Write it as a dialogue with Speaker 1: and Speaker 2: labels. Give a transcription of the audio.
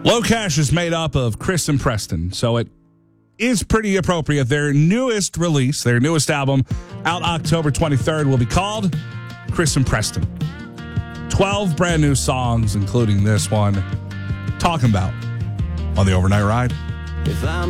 Speaker 1: Low Cash is made up of Chris and Preston, so it is pretty appropriate. Their newest release, their newest album, out October 23rd, will be called Chris and Preston. 12 brand new songs, including this one, Talking About, on the Overnight Ride.
Speaker 2: If I'm